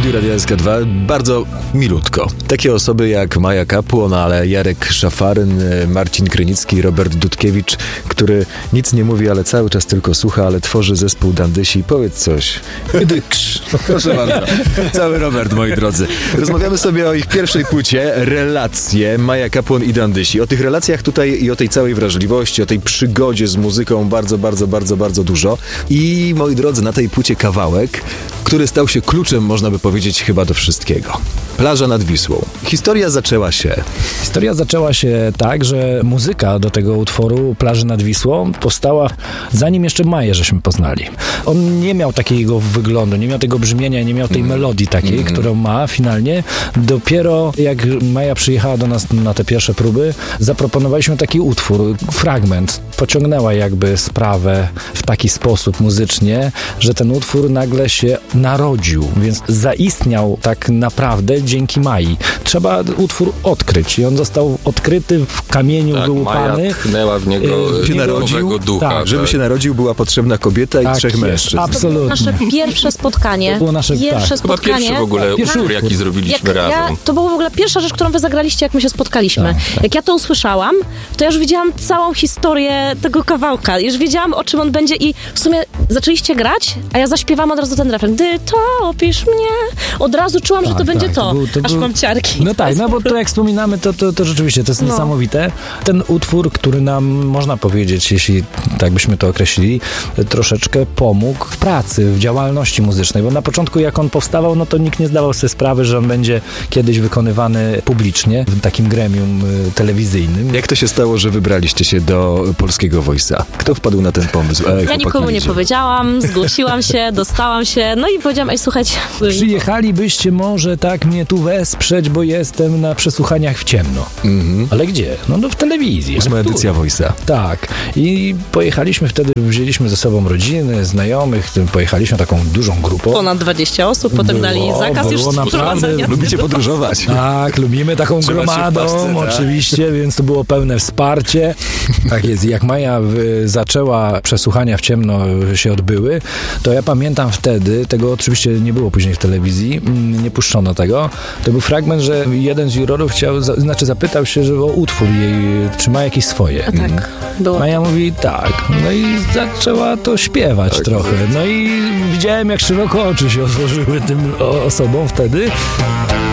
studiu Radia SK2 bardzo milutko. Takie osoby jak Maja Kapłon, ale Jarek Szafaryn, Marcin Krynicki, Robert Dudkiewicz, który nic nie mówi, ale cały czas tylko słucha, ale tworzy zespół Dandysi. Powiedz coś. Dyksz. Proszę bardzo. Cały Robert, moi drodzy. Rozmawiamy sobie o ich pierwszej płycie, Relacje, Maja Kapłon i Dandysi. O tych relacjach tutaj i o tej całej wrażliwości, o tej przygodzie z muzyką bardzo dużo. I moi drodzy, na tej płycie kawałek, który stał się kluczem, można by powiedzieć, chyba do wszystkiego. Plaża nad Wisłą. Historia zaczęła się tak, że muzyka do tego utworu Plaży nad Wisłą powstała zanim jeszcze Maję żeśmy poznali. On nie miał takiego wyglądu, nie miał tego brzmienia, nie miał tej melodii takiej, którą ma finalnie. Dopiero jak Maja przyjechała do nas na te pierwsze próby, zaproponowaliśmy taki utwór, fragment. Pociągnęła jakby sprawę w taki sposób muzycznie, że ten utwór nagle się narodził, więc zaistniał tak naprawdę dzięki Mai. Trzeba utwór odkryć i on został odkryty w kamieniu wyłupany. Maja tchnęła w niego się narodził, ducha. Tak, żeby się narodził, była potrzebna kobieta i trzech mężczyzn. Absolutnie. Nasze pierwsze spotkanie. To było nasze Pierwsze Chyba pierwszy w ogóle utwór, jaki zrobiliśmy razem. To była w ogóle pierwsza rzecz, którą wy zagraliście, jak my się spotkaliśmy. Jak ja to usłyszałam, to ja już widziałam całą historię tego kawałka. Już wiedziałam, o czym on będzie i w sumie zaczęliście grać, a ja zaśpiewałam od razu ten refren. Gdy topisz mnie. Od razu czułam, że to będzie to. Aż mam ciarki. No tak, no bo to jak wspominamy, to rzeczywiście to jest niesamowite. Ten utwór, który nam, można powiedzieć, jeśli tak byśmy to określili, troszeczkę pomógł w pracy, w działalności muzycznej, bo na początku jak on powstawał, no to nikt nie zdawał sobie sprawy, że on będzie kiedyś wykonywany publicznie w takim gremium telewizyjnym. Jak to się stało, że wybraliście się do Polskiego Voice'a? Kto wpadł na ten pomysł? Ja nikomu nie powiedziałam, zgłosiłam się, dostałam się, no i powiedziałam, ej, słuchajcie. Przyjechalibyście może tak mnie tu wesprzeć, bo jestem na przesłuchaniach w ciemno. Ale gdzie? No w telewizji. 8. edycja Voice'a. Tak. I pojechaliśmy wtedy, wzięliśmy ze sobą rodziny, znajomych, pojechaliśmy taką dużą grupą. Ponad 20 osób, potem dali zakaz już naprawdę. Lubicie podróżować. Tak, lubimy taką gromadą, oczywiście, więc to było pełne wsparcie. Tak jest. Jak Maja zaczęła, przesłuchania w ciemno się odbyły, to ja pamiętam wtedy, tego oczywiście nie było później w telewizji, nie puszczono tego. To był fragment, że jeden z jurorów zapytał się, że o utwór jej, czy ma jakieś swoje. Tak, było. Maja mówi tak. No i zaczęła to śpiewać trochę. No i widziałem, jak szeroko oczy się otworzyły tym osobom wtedy.